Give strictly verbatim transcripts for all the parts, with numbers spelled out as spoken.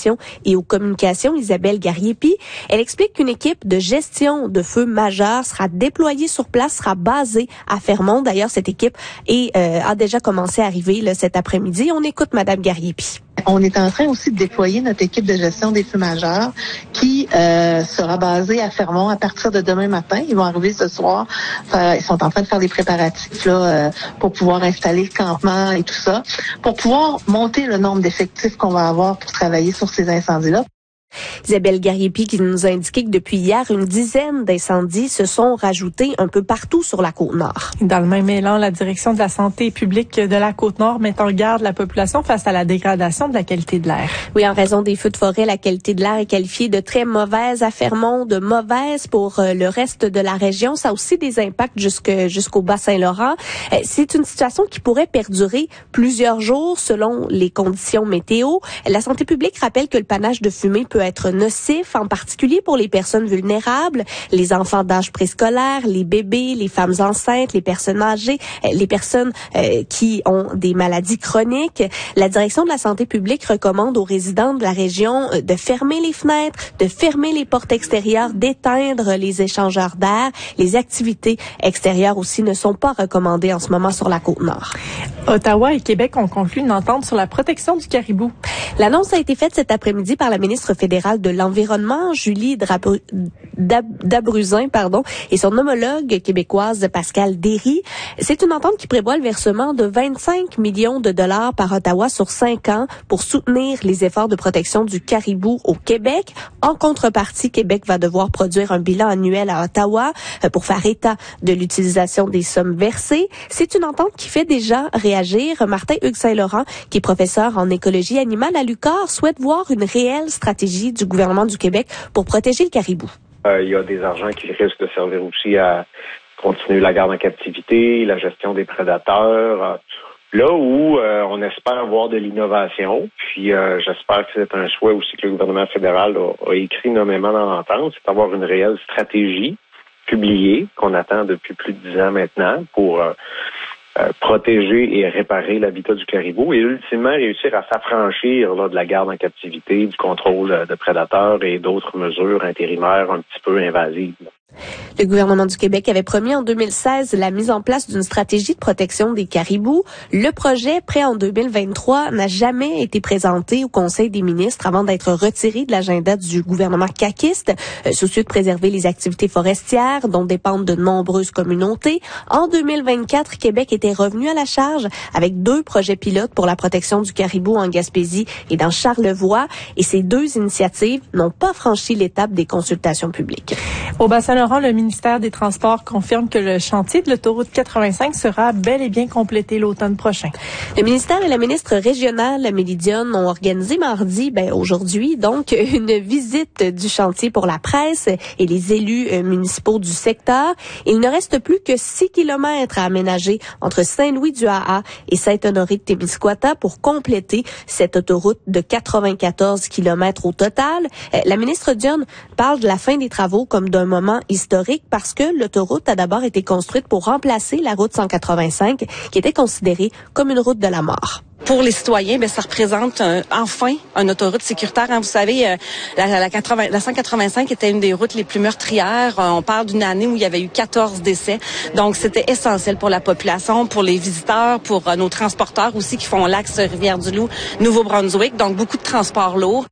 prévention et aux communications, Isabelle Gariepi. Elle explique qu'une équipe de gestion de feux majeurs sera déployée sur place, sera basée à Fermont. D'ailleurs, cette équipe est, euh, a déjà commencé à arriver là, cet après-midi. On écoute Madame Gariepi. On est en train aussi de déployer notre équipe de gestion des feux majeurs qui euh, sera basée à Fermont à partir de demain matin. Ils vont arriver ce soir. Euh, ils sont en train de faire des préparatifs là euh, pour pouvoir installer le campement et tout ça, pour pouvoir monter le nombre d'effectifs qu'on va avoir pour travailler sur ces incendies-là. Isabelle Gariepi qui nous a indiqué que depuis hier, une dizaine d'incendies se sont rajoutés un peu partout sur la Côte-Nord. Dans le même élan, la direction de la santé publique de la Côte-Nord met en garde la population face à la dégradation de la qualité de l'air. Oui, en raison des feux de forêt, la qualité de l'air est qualifiée de très mauvaise à Fermont, de mauvaise pour le reste de la région. Ça a aussi des impacts jusque, jusqu'au Bas-Saint-Laurent. C'est une situation qui pourrait perdurer plusieurs jours selon les conditions météo. La santé publique rappelle que le panache de fumée peut être nocif, en particulier pour les personnes vulnérables, les enfants d'âge préscolaire, les bébés, les femmes enceintes, les personnes âgées, les personnes euh, qui ont des maladies chroniques. La direction de la santé publique recommande aux résidents de la région de fermer les fenêtres, de fermer les portes extérieures, d'éteindre les échangeurs d'air. Les activités extérieures aussi ne sont pas recommandées en ce moment sur la Côte-Nord. Ottawa et Québec ont conclu une entente sur la protection du caribou. L'annonce a été faite cet après-midi par la ministre fédérale de l'Environnement, Julie Drabru- Dab- Dabruzin, pardon, et son homologue québécoise, Pascal Derry. C'est une entente qui prévoit le versement de vingt-cinq millions de dollars par Ottawa sur cinq ans pour soutenir les efforts de protection du caribou au Québec. En contrepartie, Québec va devoir produire un bilan annuel à Ottawa pour faire état de l'utilisation des sommes versées. C'est une entente qui fait déjà réagir. Martin Hugues Saint-Laurent, qui est professeur en écologie animale à l'U Q A R, souhaite voir une réelle stratégie du gouvernement du Québec pour protéger le caribou. Euh, il y a des argents qui risquent de servir aussi à continuer la garde en captivité, la gestion des prédateurs. Euh, là où euh, on espère voir de l'innovation, puis euh, j'espère que c'est un souhait aussi que le gouvernement fédéral a, a écrit nommément dans l'entente, c'est d'avoir une réelle stratégie publiée qu'on attend depuis plus de dix ans maintenant pour euh, Euh, protéger et réparer l'habitat du caribou et ultimement réussir à s'affranchir là, de la garde en captivité, du contrôle euh, de prédateurs et d'autres mesures intérimaires un petit peu invasives. Le gouvernement du Québec avait promis en deux mille seize la mise en place d'une stratégie de protection des caribous. Le projet, prêt en deux mille vingt-trois, n'a jamais été présenté au Conseil des ministres avant d'être retiré de l'agenda du gouvernement caquiste, euh, soucieux de préserver les activités forestières dont dépendent de nombreuses communautés. En deux mille vingt-quatre, Québec était revenu à la charge avec deux projets pilotes pour la protection du caribou en Gaspésie et dans Charlevoix. Et ces deux initiatives n'ont pas franchi l'étape des consultations publiques. Au Bas-Saint-Laurent, le ministère des Transports confirme que le chantier de l'autoroute quatre-vingt-cinq sera bel et bien complété l'automne prochain. Le ministère et la ministre régionale, Amélie Dionne, ont organisé mardi, ben aujourd'hui, donc, une visite du chantier pour la presse et les élus euh, municipaux du secteur. Il ne reste plus que six kilomètres à aménager entre Saint-Louis-du-Ha-Ha et Saint-Honoré-de-Témiscouata pour compléter cette autoroute de quatre-vingt-quatorze kilomètres au total. Euh, la ministre Dionne parle de la fin des travaux comme d'un moment historique parce que l'autoroute a d'abord été construite pour remplacer la route cent quatre-vingt-cinq qui était considérée comme une route de la mort. Pour les citoyens, ben ça représente un, enfin une autoroute sécuritaire. Hein. Vous savez, euh, la, la, quatre-vingts, la cent quatre-vingt-cinq était une des routes les plus meurtrières. Euh, on parle d'une année où il y avait eu quatorze décès. Donc, c'était essentiel pour la population, pour les visiteurs, pour euh, nos transporteurs aussi qui font l'axe Rivière-du-Loup, Nouveau-Brunswick. Donc, beaucoup de transports lourds.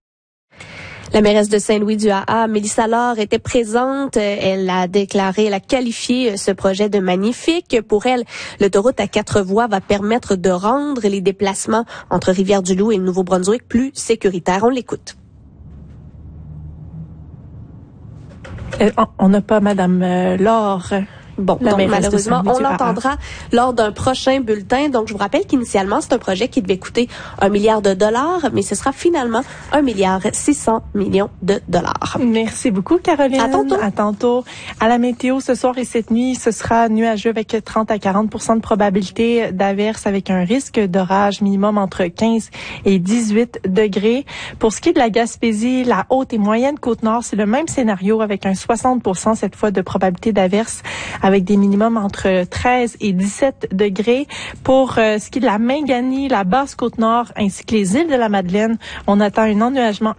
La mairesse de Saint-Louis-du-Ha-Ha, Mélissa Laure, était présente. Elle a déclaré, elle a qualifié ce projet de magnifique. Pour elle, l'autoroute à quatre voies va permettre de rendre les déplacements entre Rivière-du-Loup et le Nouveau-Brunswick plus sécuritaires. On l'écoute. Euh, on n'a pas Madame euh, Laure. Bon, donc malheureusement, on l'entendra lors d'un prochain bulletin. Donc, je vous rappelle qu'initialement, c'est un projet qui devait coûter un milliard de dollars, mais ce sera finalement un milliard six cents millions de dollars. Merci beaucoup, Caroline. À tantôt. À tantôt. À la météo, ce soir et cette nuit, ce sera nuageux avec trente à quarante pour cent de probabilité d'averse avec un risque d'orage minimum entre quinze et dix-huit degrés. Pour ce qui est de la Gaspésie, la haute et moyenne Côte-Nord, c'est le même scénario avec un soixante pour cent cette fois de probabilité d'averse avec des minimums entre treize et dix-sept degrés. Pour euh, ce qui est de la Mingani, la basse Côte-Nord ainsi que les îles de la Madeleine, on attend un ennuagement